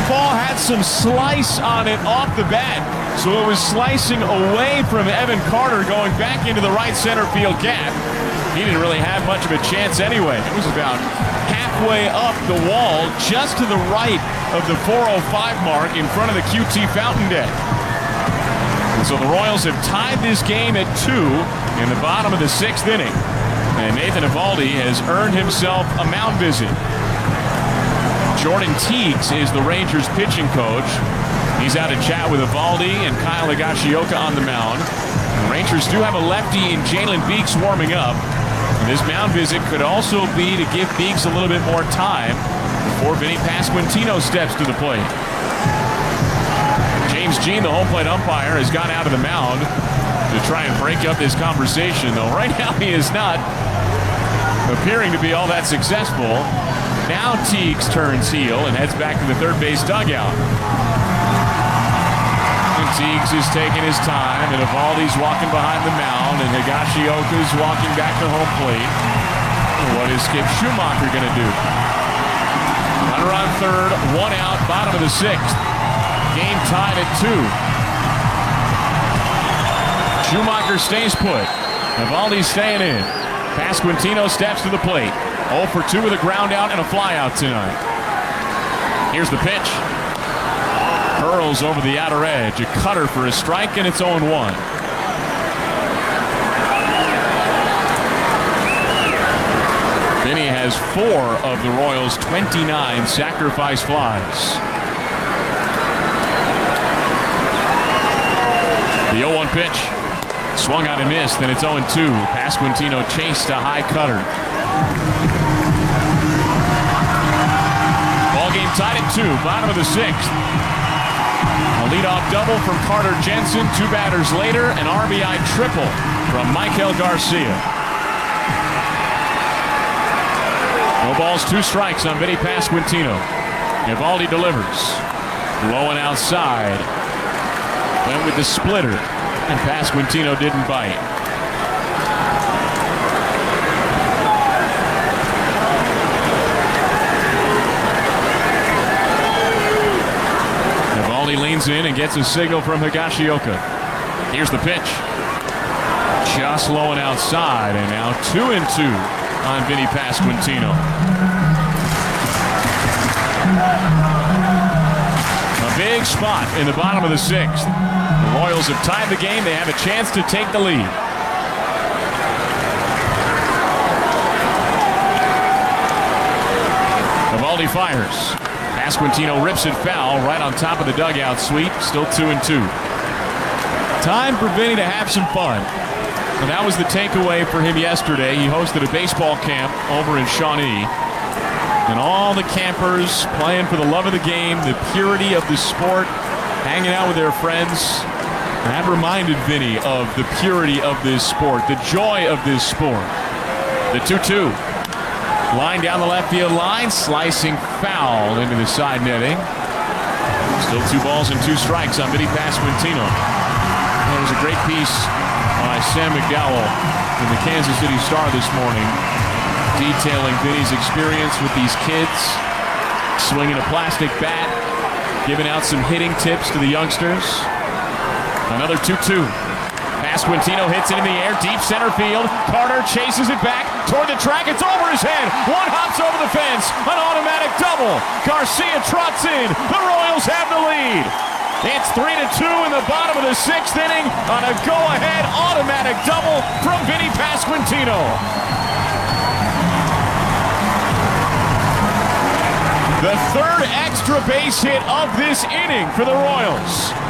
ball had some slice on it off the bat. So it was slicing away from Evan Carter going back into the right center field gap. He didn't really have much of a chance anyway. It was about halfway up the wall, just to the right of the 405 mark in front of the QT Fountain Deck. And so the Royals have tied this game at 2 in the bottom of the 6th inning. And Nathan Eovaldi has earned himself a mound visit. Jordan Teagues is the Rangers pitching coach. He's out to chat with Eovaldi and Kyle Higashioka on the mound. The Rangers do have a lefty in Jalen Beeks warming up. And this mound visit could also be to give Beeks a little bit more time before Vinny Pasquantino steps to the plate. James Jean, the home plate umpire, has gone out of the mound to try and break up this conversation, though right now he is not appearing to be all that successful. Now Teagues turns heel and heads back to the third base dugout. And Teagues is taking his time, and Eovaldi's walking behind the mound, and Higashioka's walking back to home plate. What is Skip Schumacher going to do? Runner on third, 1 out, bottom of the 6th. Game tied at 2. Schumacher stays put. Eovaldi's staying in. Pasquantino steps to the plate. 0 for 2 with a ground out and a fly out tonight. Here's the pitch. Curls over the outer edge. A cutter for a strike, and it's 0-1. Vinny has 4 of the Royals' 29 sacrifice flies. The 0-1 pitch. Swung on and missed, and it's 0-2. Pasquantino chased a high cutter. Ball game tied at 2, bottom of the 6th. A leadoff double from Carter Jensen. 2 batters later, an RBI triple from Michael Garcia. No balls, 2 strikes on Vinny Pasquantino. Eovaldi delivers. Low and outside. Went with the splitter, and Pasquantino didn't bite. Eovaldi leans in and gets a signal from Higashioka. Here's the pitch. Just low and outside, and now 2-2 on Vinny Pasquantino. A big spot in the bottom of the 6th. The Royals have tied the game. They have a chance to take the lead. Eovaldi fires. Pasquantino rips it foul right on top of the dugout sweep. Still 2-2. Time for Vinny to have some fun. And that was the takeaway for him yesterday. He hosted a baseball camp over in Shawnee. And all the campers playing for the love of the game, the purity of the sport, hanging out with their friends. And that reminded Vinny of the purity of this sport, the joy of this sport. The 2-2. Line down the left field line, slicing foul into the side netting. Still 2 balls and 2 strikes on Vinny Pasquantino. There was a great piece by Sam McDowell in the Kansas City Star this morning, detailing Vinny's experience with these kids, swinging a plastic bat, giving out some hitting tips to the youngsters. Another 2-2. Pasquantino hits it in the air, deep center field. Carter chases it back toward the track. It's over his head. One hops over the fence. An automatic double. Garcia trots in. The Royals have the lead. It's 3-2 in the bottom of the 6th inning on a go-ahead automatic double from Vinny Pasquantino. The 3rd extra base hit of this inning for the Royals.